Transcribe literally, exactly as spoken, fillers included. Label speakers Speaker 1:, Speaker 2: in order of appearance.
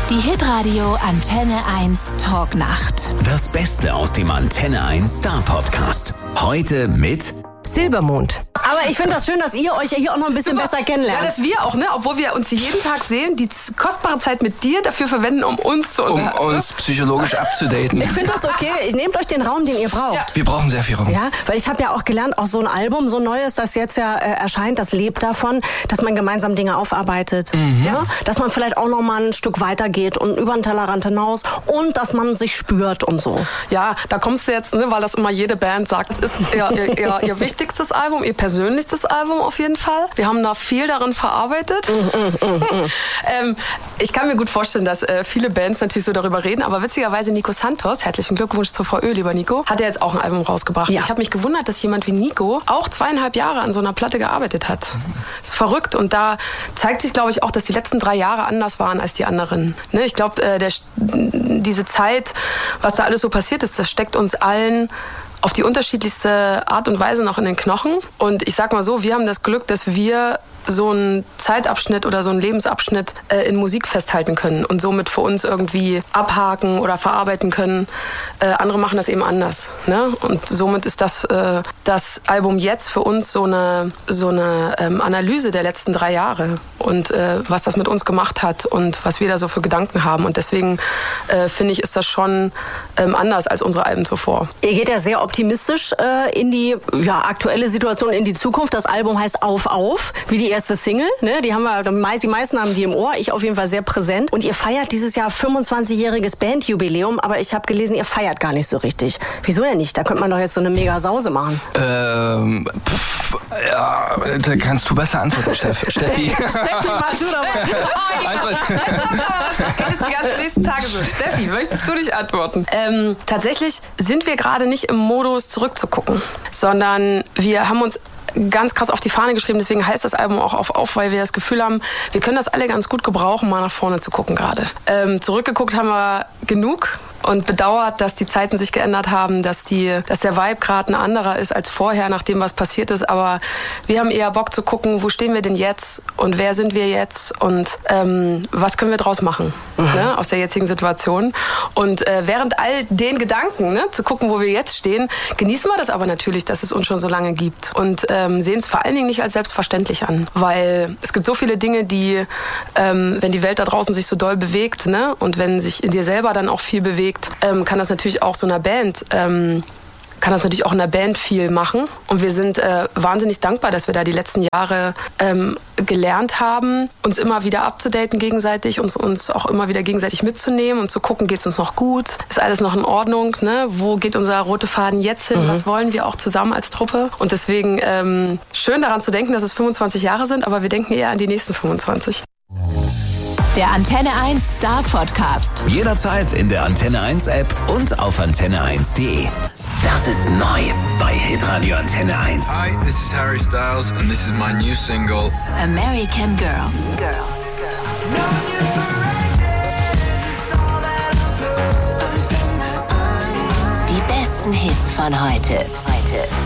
Speaker 1: Die Hitradio Antenne eins Talknacht.
Speaker 2: Das Beste aus dem Antenne eins Star Podcast. Heute mit
Speaker 3: Silbermond. Aber ich finde das schön, dass ihr euch hier auch noch ein bisschen besser kennenlernt.
Speaker 4: Ja, dass wir auch, ne, obwohl wir uns jeden Tag sehen, die kostbare Zeit mit dir dafür verwenden, um uns zu
Speaker 5: Um uns psychologisch abzudaten.
Speaker 3: Ich finde das okay. Nehmt euch den Raum, den ihr braucht. Ja.
Speaker 5: Wir brauchen sehr viel Raum.
Speaker 3: Ja, weil ich habe ja auch gelernt, auch so ein Album, so ein neues, das jetzt ja äh, erscheint, das lebt davon, dass man gemeinsam Dinge aufarbeitet. Mhm. Ja? Dass man vielleicht auch noch mal ein Stück weiter geht und über den Tellerrand hinaus und dass man sich spürt und so.
Speaker 4: Ja, da kommst du jetzt, ne, weil das immer jede Band sagt, es ist ihr, ihr, ihr, ihr wichtigstes Album, ihr persönlichstes Album auf jeden Fall. Wir haben da viel darin verarbeitet. Mm, mm, mm, mm. ähm, ich kann mir gut vorstellen, dass äh, viele Bands natürlich so darüber reden, aber witzigerweise Nico Santos, herzlichen Glückwunsch zur V Ö, lieber Nico, hat ja jetzt auch ein Album rausgebracht. Ja. Ich habe mich gewundert, dass jemand wie Nico auch zweieinhalb Jahre an so einer Platte gearbeitet hat. Das ist verrückt und da zeigt sich, glaube ich, auch, dass die letzten drei Jahre anders waren als die anderen. Ne? Ich glaube, äh, der, diese Zeit, was da alles so passiert ist, das steckt uns allen auf die unterschiedlichste Art und Weise noch in den Knochen. Und ich sag mal so, wir haben das Glück, dass wir so einen Zeitabschnitt oder so einen Lebensabschnitt äh, in Musik festhalten können und somit für uns irgendwie abhaken oder verarbeiten können. Äh, andere machen das eben anders. Ne? Und somit ist das, äh, das Album jetzt für uns so eine, so eine ähm, Analyse der letzten drei Jahre und äh, was das mit uns gemacht hat und was wir da so für Gedanken haben. Und deswegen äh, finde ich, ist das schon ähm, anders als unsere Alben zuvor.
Speaker 3: Ihr geht ja sehr optimistisch äh, in die ja, aktuelle Situation, in die Zukunft. Das Album heißt Auf, Auf, wie die erste Single. Ne? Die haben wir, die meisten haben die im Ohr, ich auf jeden Fall sehr präsent. Und ihr feiert dieses Jahr fünfundzwanzigjähriges Bandjubiläum, aber ich habe gelesen, ihr feiert gar nicht so richtig. Wieso denn nicht? Da könnte man doch jetzt so eine mega Sause machen.
Speaker 5: Ähm, pff, ja, da kannst du besser antworten, Steff, Steffi.
Speaker 3: Steffi, mach du doch mal.
Speaker 4: Das geht jetzt die ganzen nächsten Tage so. Steffi, möchtest du nicht antworten? Ähm, tatsächlich sind wir gerade nicht im Modus zurückzugucken, sondern wir haben uns ganz krass auf die Fahne geschrieben, deswegen heißt das Album auch Auf, Auf, weil wir das Gefühl haben, wir können das alle ganz gut gebrauchen, mal nach vorne zu gucken gerade. Ähm, zurückgeguckt haben wir genug und bedauert, dass die Zeiten sich geändert haben, dass, die, dass der Vibe gerade ein anderer ist als vorher, nachdem was passiert ist. Aber wir haben eher Bock zu gucken, wo stehen wir denn jetzt und wer sind wir jetzt und ähm, was können wir draus machen, mhm. ne, aus der jetzigen Situation. Und äh, während all den Gedanken, ne, zu gucken, wo wir jetzt stehen, genießen wir das aber natürlich, dass es uns schon so lange gibt und ähm, sehen es vor allen Dingen nicht als selbstverständlich an. Weil es gibt so viele Dinge, die, ähm, wenn die Welt da draußen sich so doll bewegt, ne, und wenn sich in dir selber dann auch viel bewegt, Ähm, kann das natürlich auch so einer Band, ähm, kann das natürlich auch in der Band viel machen. Und wir sind äh, wahnsinnig dankbar, dass wir da die letzten Jahre ähm, gelernt haben, uns immer wieder abzudaten gegenseitig, uns, uns auch immer wieder gegenseitig mitzunehmen und zu gucken, geht es uns noch gut, ist alles noch in Ordnung, ne? Wo geht unser roter Faden jetzt hin, mhm. was wollen wir auch zusammen als Truppe. Und deswegen ähm, schön daran zu denken, dass es fünfundzwanzig Jahre sind, aber wir denken eher an die nächsten fünfundzwanzig.
Speaker 1: Der Antenne eins Star Podcast.
Speaker 2: Jederzeit in der Antenne eins App und auf antenne eins punkt de. Das ist neu bei Hitradio Antenne eins.
Speaker 6: Hi, this is Harry Styles and this is my new single
Speaker 1: American Girl. Girl. Die besten Hits von heute. heute.